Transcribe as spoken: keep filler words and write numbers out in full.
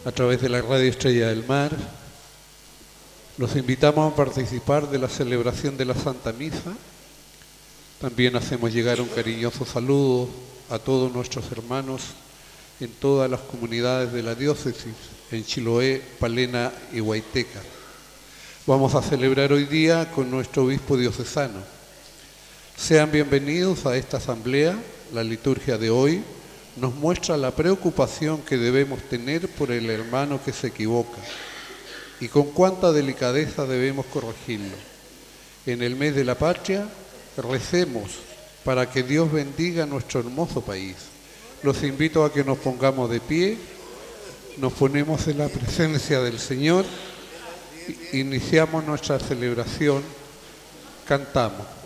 a través de la Radio Estrella del Mar. Los invitamos a participar de la celebración de la Santa Misa. También hacemos llegar un cariñoso saludo a todos nuestros hermanos en todas las comunidades de la diócesis, en Chiloé, Palena y Huayteca. Vamos a celebrar hoy día con nuestro obispo diocesano. Sean bienvenidos a esta asamblea. La liturgia de hoy nos muestra la preocupación que debemos tener por el hermano que se equivoca y con cuánta delicadeza debemos corregirlo. En el mes de la patria, recemos para que Dios bendiga nuestro hermoso país. Los invito a que nos pongamos de pie, nos ponemos en la presencia del Señor, iniciamos nuestra celebración, cantamos.